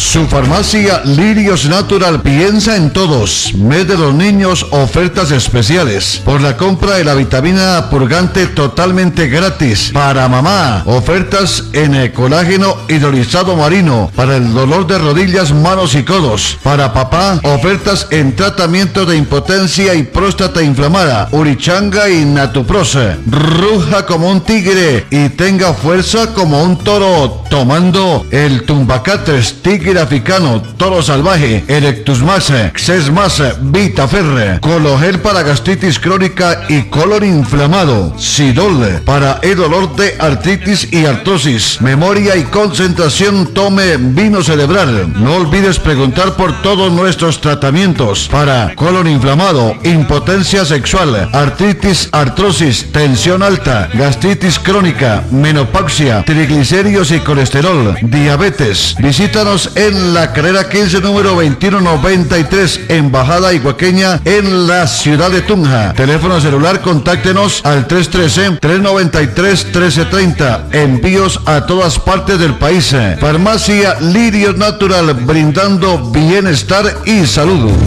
Su farmacia Lirios Natural piensa en todos. Mes de los niños, ofertas especiales. Por la compra de la vitamina purgante totalmente gratis. Para mamá, ofertas en colágeno hidrolizado marino. Para el dolor de rodillas, manos y codos. Para papá, ofertas en tratamiento de impotencia y próstata inflamada. Urichanga y Natuprose. Ruja como un tigre y tenga fuerza como un toro. Tomando el Tumbacatres, tigre africano, toro salvaje, Erectus Max, Xes Max, Vitaferre, Cologel para gastritis crónica y colon inflamado, Sidol para el dolor de artritis y artrosis, memoria y concentración, tome vino cerebral. No olvides preguntar por todos nuestros tratamientos para colon inflamado, impotencia sexual, artritis, artrosis, tensión alta, gastritis crónica, menopausia, triglicéridos y colesterol, diabetes. Visítanos en la carrera 15, número 2193, Embajada Iguaqueña, en la ciudad de Tunja. Teléfono celular, contáctenos al 313-393-1330. Envíos a todas partes del país. Farmacia Lirios Natural, brindando bienestar y salud.